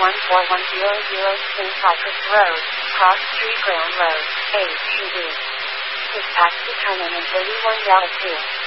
14100 Cypress Road, Cross Street Ground Road, ATV. With tax determinant 31 Yahoo.